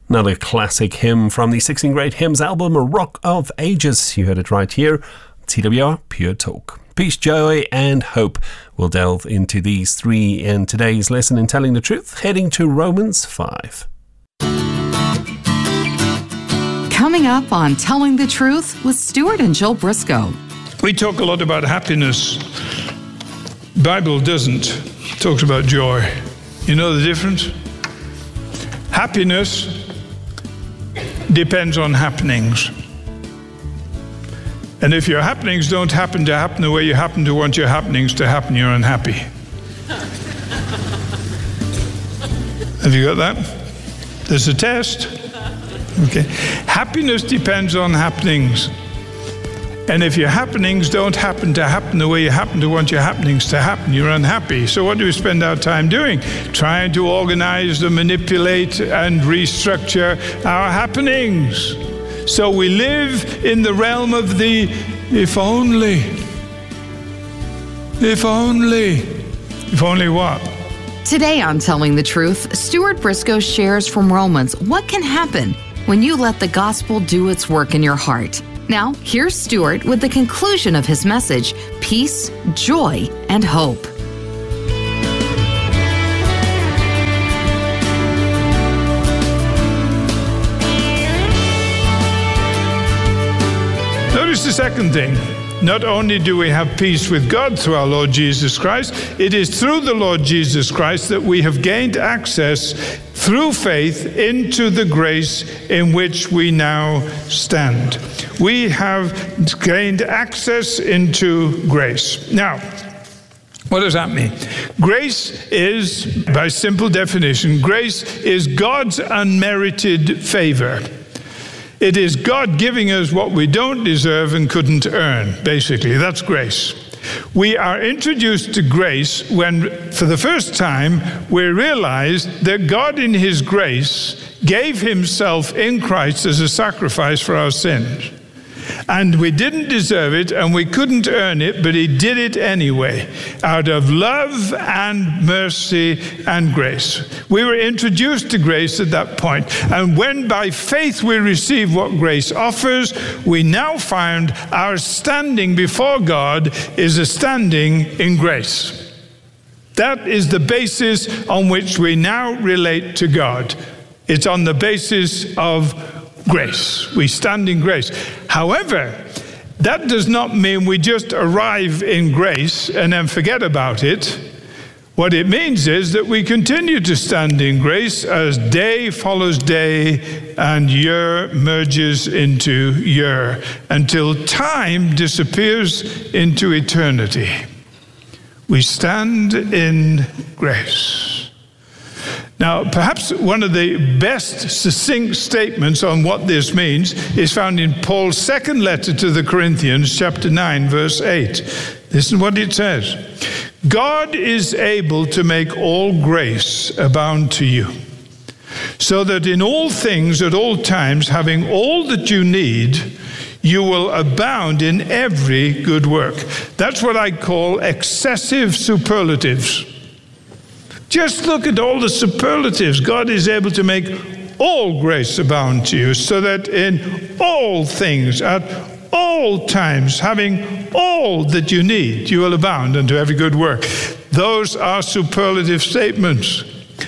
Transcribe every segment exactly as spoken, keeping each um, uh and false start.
Another classic hymn from the sixteen Great Hymns album, A Rock of Ages. You heard it right here, T W R Pure Talk. Peace, joy and hope. We'll delve into these three in today's lesson in Telling the Truth, heading to Romans five. Coming up on Telling the Truth with Stuart and Jill Briscoe. We talk a lot about happiness. The Bible doesn't. It talks about joy. You know the difference? Happiness depends on happenings. And if your happenings don't happen to happen the way you happen to want your happenings to happen, you're unhappy. Have you got that? There's a test. Okay. Happiness depends on happenings. And if your happenings don't happen to happen the way you happen to want your happenings to happen, you're unhappy. So what do we spend our time doing? Trying to organize and manipulate and restructure our happenings. So we live in the realm of the if only. If only. If only what? Today on Telling the Truth, Stuart Briscoe shares from Romans what can happen when you let the gospel do its work in your heart. Now, here's Stuart with the conclusion of his message, Peace, Joy, and Hope. Notice the second thing. Not only do we have peace with God through our Lord Jesus Christ, it is through the Lord Jesus Christ that we have gained access through faith into the grace in which we now stand. We have gained access into grace. Now, what does that mean? Grace is, by simple definition, grace is God's unmerited favor. It is God giving us what we don't deserve and couldn't earn, basically. That's grace. We are introduced to grace when, for the first time, we realize that God in His grace gave Himself in Christ as a sacrifice for our sins. And we didn't deserve it, and we couldn't earn it, but He did it anyway, out of love and mercy and grace. We were introduced to grace at that point. And when by faith we receive what grace offers, we now find our standing before God is a standing in grace. That is the basis on which we now relate to God. It's on the basis of grace. We stand in grace. However, that does not mean we just arrive in grace and then forget about it. What it means is that we continue to stand in grace as day follows day and year merges into year until time disappears into eternity. We stand in grace. Now, perhaps one of the best succinct statements on what this means is found in Paul's second letter to the Corinthians, chapter nine, verse eight. Listen what it says. God is able to make all grace abound to you, so that in all things at all times, having all that you need, you will abound in every good work. That's what I call excessive superlatives. Just look at all the superlatives. God is able to make all grace abound to you, so that in all things, at all times, having all that you need, you will abound unto every good work. Those are superlative statements.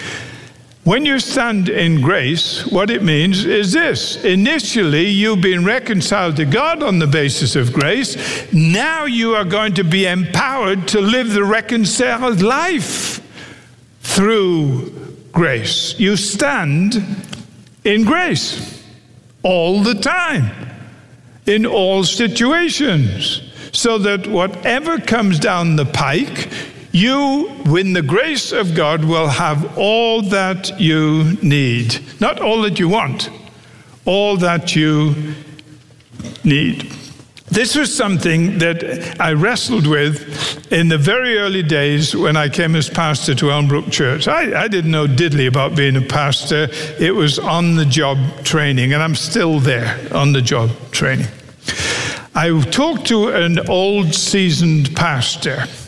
When you stand in grace, what it means is this. Initially, you've been reconciled to God on the basis of grace. Now you are going to be empowered to live the reconciled life through grace. You stand in grace all the time, in all situations, so that whatever comes down the pike, you, in the grace of God, will have all that you need. Not all that you want, all that you need. This was something that I wrestled with in the very early days when I came as pastor to Elmbrook Church. I, I didn't know diddly about being a pastor. It was on-the-job training, and I'm still there, on-the-job training. I talked to an old, seasoned pastor,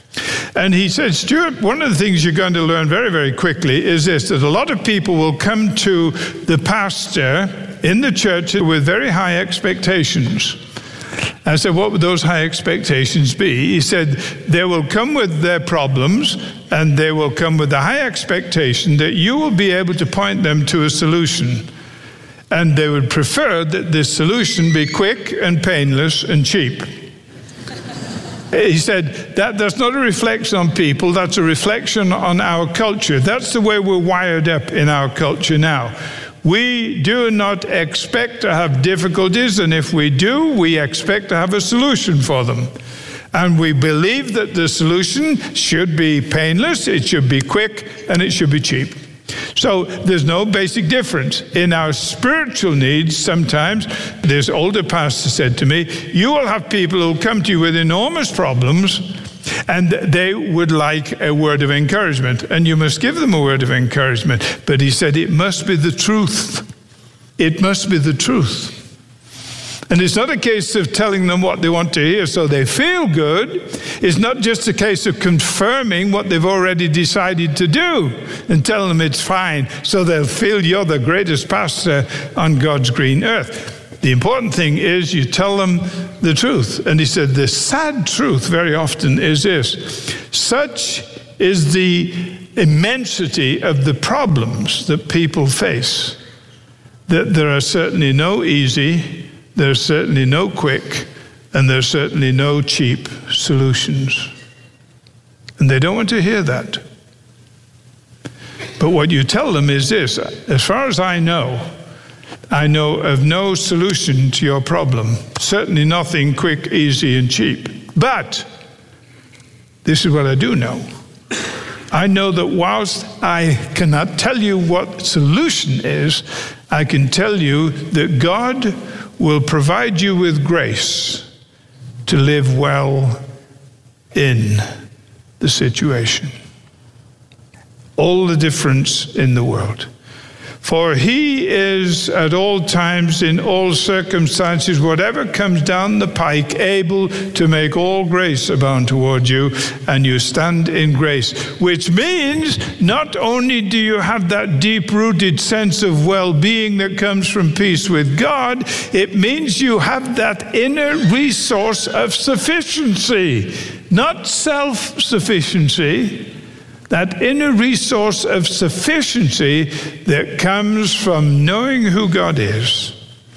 And he said, Stuart, one of the things you're going to learn very, very quickly is this, that a lot of people will come to the pastor in the church with very high expectations. I said, what would those high expectations be? He said, they will come with their problems, and they will come with the high expectation that you will be able to point them to a solution. And they would prefer that this solution be quick and painless and cheap. He said, that, that's not a reflection on people, that's a reflection on our culture. That's the way we're wired up in our culture now. We do not expect to have difficulties, and if we do, we expect to have a solution for them. And we believe that the solution should be painless, it should be quick, and it should be cheap. So there's no basic difference. In our spiritual needs, sometimes, this older pastor said to me, you will have people who come to you with enormous problems, and they would like a word of encouragement, and you must give them a word of encouragement. But he said, it must be the truth. It must be the truth. And it's not a case of telling them what they want to hear so they feel good. It's not just a case of confirming what they've already decided to do and telling them it's fine so they'll feel you're the greatest pastor on God's green earth. The important thing is you tell them the truth. And he said the sad truth very often is this. Such is the immensity of the problems that people face that there are certainly no easy, there's certainly no quick, and there's certainly no cheap solutions. And they don't want to hear that. But what you tell them is this, as far as I know, I know of no solution to your problem. Certainly nothing quick, easy, and cheap. But this is what I do know. I know that whilst I cannot tell you what solution is, I can tell you that God will provide you with grace to live well in the situation. All the difference in the world. For he is at all times, in all circumstances, whatever comes down the pike, able to make all grace abound toward you, and you stand in grace. Which means not only do you have that deep-rooted sense of well-being that comes from peace with God, it means you have that inner resource of sufficiency, not self-sufficiency. That inner resource of sufficiency that comes from knowing who God is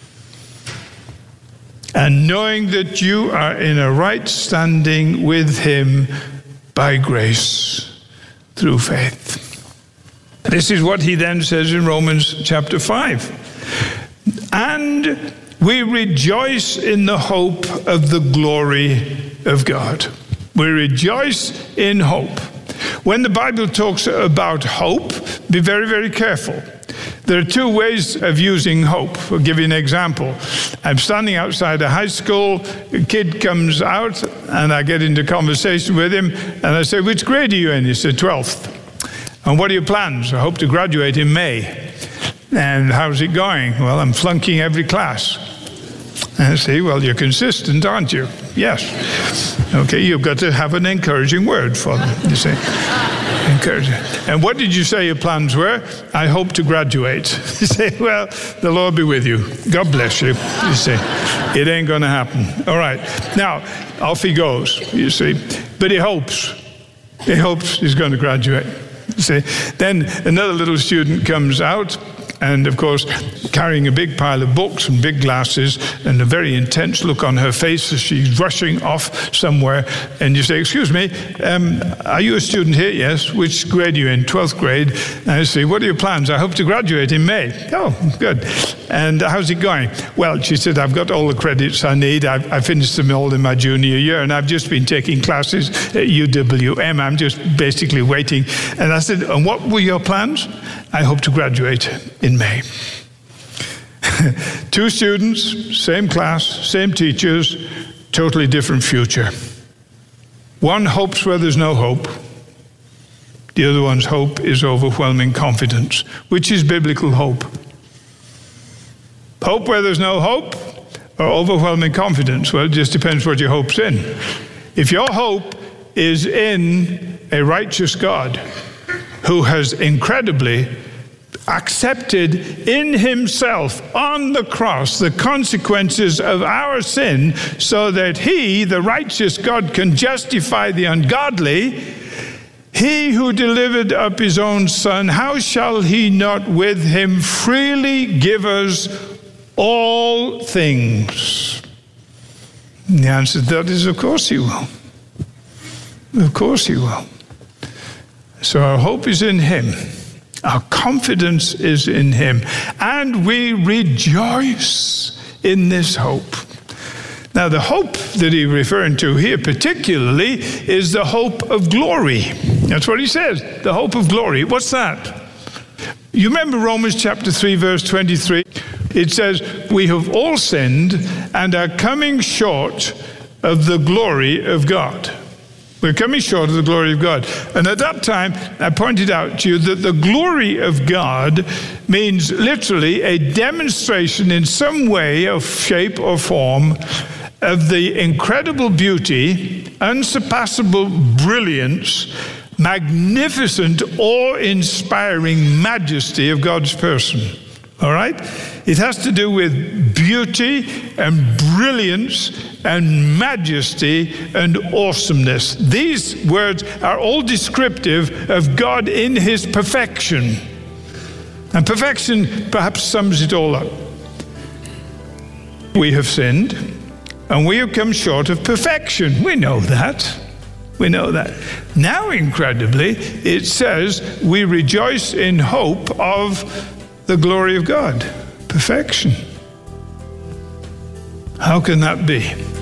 and knowing that you are in a right standing with Him by grace through faith. This is what he then says in Romans chapter five. And we rejoice in the hope of the glory of God. We rejoice in hope. When the Bible talks about hope, be very, very careful. There are two ways of using hope. I'll give you an example. I'm standing outside a high school, a kid comes out, and I get into conversation with him, and I say, which grade are you in? He said, twelfth. And what are your plans? I hope to graduate in May. And how's it going? Well, I'm flunking every class. And I say, well, you're consistent, aren't you? Yes. Okay, you've got to have an encouraging word for them, you see. Encouraging. And what did you say your plans were? I hope to graduate. You say, well, the Lord be with you. God bless you. You see, it ain't going to happen. All right. Now, off he goes, you see. But he hopes. He hopes he's going to graduate. You see. Then another little student comes out, and of course, carrying a big pile of books and big glasses and a very intense look on her face as she's rushing off somewhere. And you say, excuse me, um, are you a student here? Yes. Which grade are you in? twelfth grade. And I say, what are your plans? I hope to graduate in May. Oh, good. And how's it going? Well, she said, I've got all the credits I need. I've, I finished them all in my junior year, and I've just been taking classes at U W M. I'm just basically waiting. And I said, and what were your plans? I hope to graduate in May. Two students, same class, same teachers, totally different future. One hopes where there's no hope. The other one's hope is overwhelming confidence, which is biblical hope. Hope where there's no hope, or overwhelming confidence? Well, it just depends what your hope's in. If your hope is in a righteous God who has incredibly accepted in himself on the cross the consequences of our sin, so that he, the righteous God, can justify the ungodly. He who delivered up his own Son, how shall he not with him freely give us all things? And the answer to that is, of course he will. Of course he will. So our hope is in him. Our confidence is in him. And we rejoice in this hope. Now, the hope that he's referring to here particularly is the hope of glory. That's what he says, the hope of glory. What's that? You remember Romans chapter three, verse twenty-three? It says, we have all sinned and are coming short of the glory of God. We're coming short of the glory of God. And at that time, I pointed out to you that the glory of God means literally a demonstration in some way of shape or form of the incredible beauty, unsurpassable brilliance, magnificent, awe-inspiring majesty of God's person. All right? It has to do with beauty and brilliance and majesty and awesomeness. These words are all descriptive of God in his perfection. And perfection perhaps sums it all up. We have sinned, and we have come short of perfection. We know that. We know that. Now, incredibly, it says we rejoice in hope of the glory of God. Perfection. How can that be?